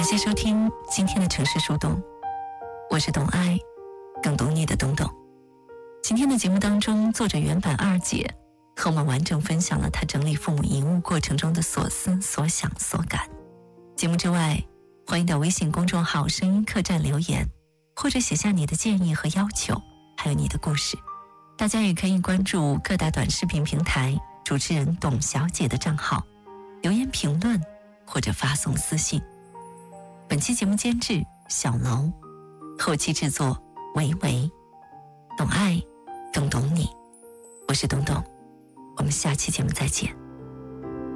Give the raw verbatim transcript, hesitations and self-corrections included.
感谢收听今天的城市树洞，我是懂爱更懂你的东东。今天的节目当中，作者原版二姐和我们完整分享了她整理父母遗物过程中的所思所想所感。节目之外，欢迎到微信公众号声音客栈留言，或者写下你的建议和要求，还有你的故事。大家也可以关注各大短视频平台主持人董小姐的账号，留言评论或者发送私信。本期节目监制小楼，后期制作维维。懂爱更懂你，我是董董，我们下期节目再见。